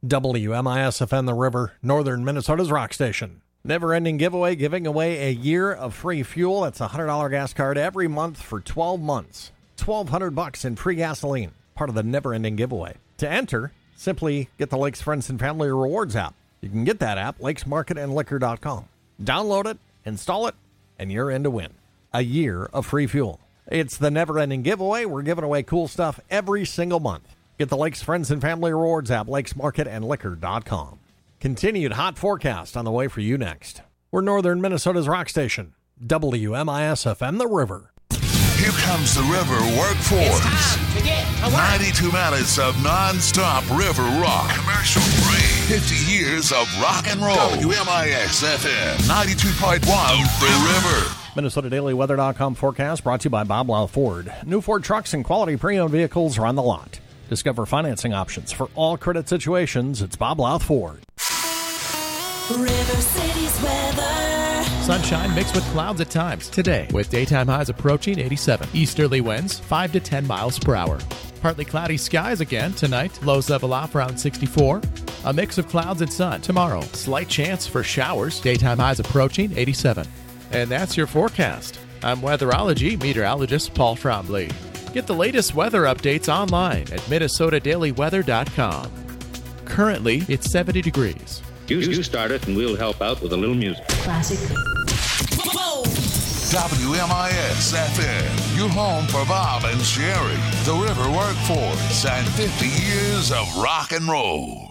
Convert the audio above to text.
WMIS-FM The River, northern Minnesota's rock station. Never-ending giveaway, giving away a year of free fuel. That's a $100 gas card every month for 12 months. $1,200 in free gasoline, part of the never-ending giveaway. To enter, simply get the Lakes Friends and Family Rewards app. You can get that app, lakesmarketandliquor.com. Download it, install it, and you're in to win. A year of free fuel. It's the never-ending giveaway. We're giving away cool stuff every single month. Get the Lakes Friends and Family Rewards app, lakesmarketandliquor.com. Continued hot forecast on the way for you next. We're northern Minnesota's rock station, WMIS-FM The River. Here comes the River Workforce. It's time to get to work. 92 minutes of non-stop river rock. Commercial free. 50 years of rock and roll. WMIS-FM 92.1 The River. MinnesotaDailyWeather.com forecast brought to you by Bob Lau Ford. New Ford trucks and quality pre-owned vehicles are on the lot. Discover financing options for all credit situations. It's Bob Lau Ford. River City's weather. Sunshine mixed with clouds at times today, with daytime highs approaching 87. Easterly winds 5 to 10 miles per hour. Partly cloudy skies again tonight. Lows level off around 64. A mix of clouds and sun tomorrow. Slight chance for showers. Daytime highs approaching 87. And that's your forecast. I'm weatherology meteorologist Paul Trombley. Get the latest weather updates online at MinnesotaDailyWeather.com. Currently, it's 70 degrees. You start it and we'll help out with a little music. Classic. WMIS-FM, your home for Bob and Sherry, the River Workforce, and 50 years of rock and roll.